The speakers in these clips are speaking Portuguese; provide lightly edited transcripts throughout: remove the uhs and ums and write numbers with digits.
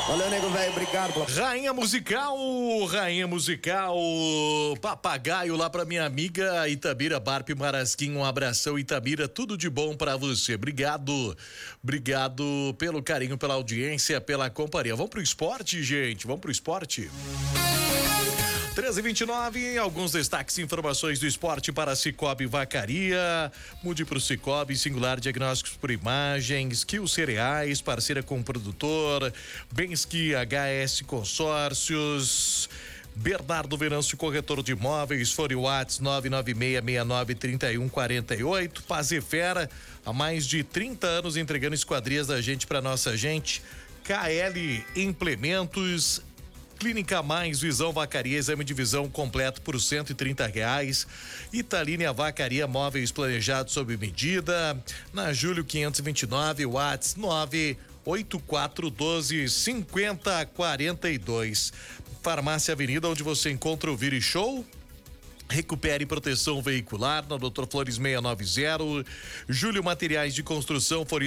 Valeu, nego velho, obrigado. Rainha musical, papagaio lá pra minha amiga Itabira Barp Marasquim, um abração, Itabira, tudo de bom pra você, obrigado pelo carinho, pela audiência, pela companhia. Vamos pro esporte, gente, 13h29, alguns destaques e informações do esporte para Cicobi Vacaria. Mude para o Cicobi, Singular Diagnósticos por Imagem, Skill Cereais, parceira com o produtor, Bensky HS Consórcios, Bernardo Venâncio, corretor de imóveis, Fone Whats 996693148, Pazefera, há mais de 30 anos entregando esquadrias da gente para nossa gente, KL Implementos, Clínica Mais, Visão Vacaria, exame de visão completo por R$130. Italínia Vacaria, móveis planejados sob medida. Na Júlio 529, Whats 98412-5042. Farmácia Avenida, onde você encontra o Vire Show. Recupere proteção veicular na Dr. Flores 690. Júlio Materiais de Construção, Fone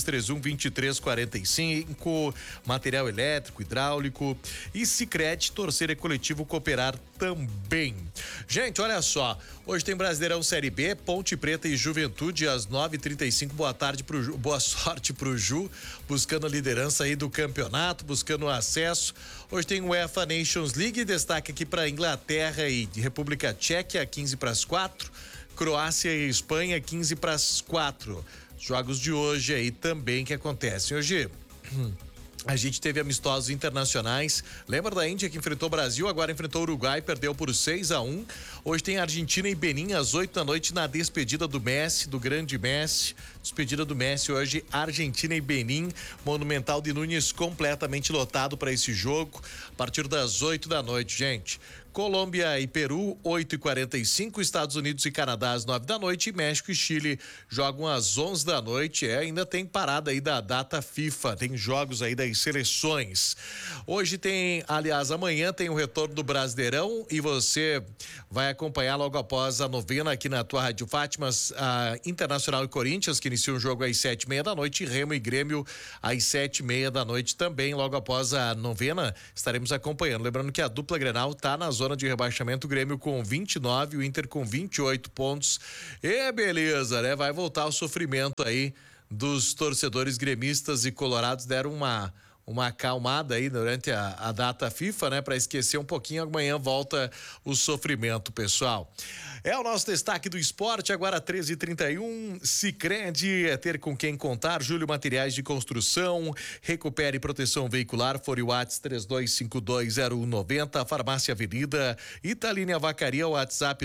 3231-2345. Material elétrico, hidráulico. E Sicredi, torcer é coletivo, cooperar também. Gente, olha só. Hoje tem Brasileirão Série B, Ponte Preta e Juventude às 9h35. Boa sorte pro Ju, buscando a liderança aí do campeonato, buscando o acesso. Hoje tem o UEFA Nations League, destaque aqui para Inglaterra e República Tchequia, 15:04. Croácia e Espanha, 15:04. Jogos de hoje aí também que acontecem. Hoje a gente teve amistosos internacionais. Lembra da Índia que enfrentou o Brasil, agora enfrentou o Uruguai, perdeu por 6-1. Hoje tem Argentina e Benin às 8h na despedida do Messi, do grande Messi. Despedida do Messi hoje, Argentina e Benin, Monumental de Núñez completamente lotado para esse jogo, a partir das 8h, gente. Colômbia e Peru, 8h45, Estados Unidos e Canadá às 9h, México e Chile jogam às 11h. Ainda tem parada aí da data FIFA, tem jogos aí das seleções. Hoje tem, aliás, amanhã tem o retorno do Brasileirão e você vai acompanhar logo após a novena aqui na tua Rádio Fátima, a Internacional e Corinthians, que inicia um jogo às 7h30, Remo e Grêmio às 7h30 também, logo após a novena, estaremos acompanhando. Lembrando que a dupla Grenal tá na zona de rebaixamento, o Grêmio com 29, o Inter com 28 pontos. E beleza, né? Vai voltar o sofrimento aí dos torcedores gremistas e colorados, deram uma acalmada aí durante a data FIFA, né? Para esquecer um pouquinho, amanhã volta o sofrimento, pessoal. É o nosso destaque do esporte, agora 13h31, Sicredi é ter com quem contar, Júlio Materiais de Construção, recupere proteção veicular, Fone Whats 32520190, Farmácia Avenida, Italínia Vacaria, WhatsApp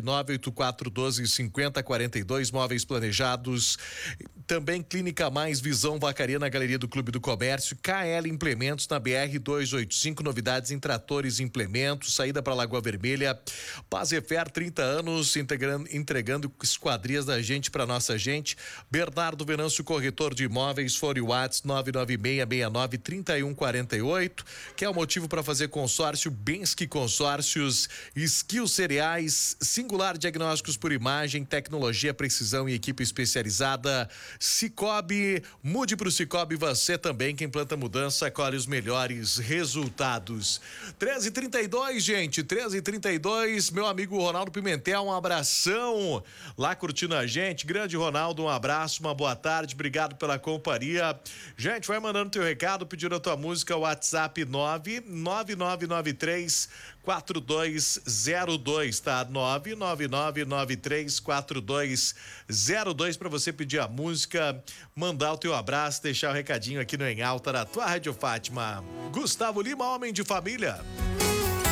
98412-5042, móveis planejados, também Clínica Mais, Visão Vacaria na Galeria do Clube do Comércio, KL Implementos na BR 285, novidades em tratores e implementos, saída para Lagoa Vermelha, Pazefera, 30 anos, entregando esquadrias da gente para nossa gente. Bernardo Venâncio, corretor de imóveis, Fone Whats 996693148, que é o motivo para fazer consórcio, Bensky Consórcios, Skill Cereais, Singular Diagnósticos por Imagem, tecnologia, precisão e equipe especializada. Cicobi, mude pro Cicobi, você também, quem planta mudança, colhe os melhores resultados. 13h32, gente, 13h32, meu amigo Ronaldo Pimentel, um abração lá curtindo a gente, grande Ronaldo, um abraço, uma boa tarde, obrigado pela companhia. Gente, vai mandando teu recado, pedindo a tua música, WhatsApp 999934202, tá? 999934202 para você pedir a música, mandar o teu abraço, deixar o recadinho aqui no Em Alta da tua Rádio Fátima. Gustavo Lima, homem de família.